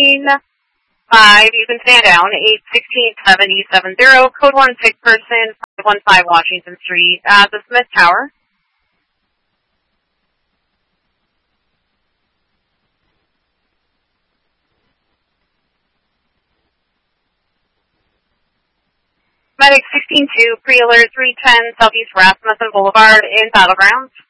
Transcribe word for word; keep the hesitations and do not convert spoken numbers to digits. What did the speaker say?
five, you can stand down, eight sixteen seventy seventy, code one six person, five one five Washington Street, at the Smith Tower. Medic sixteen two, pre-alert three ten, Southeast Rasmussen Boulevard in Battlegrounds.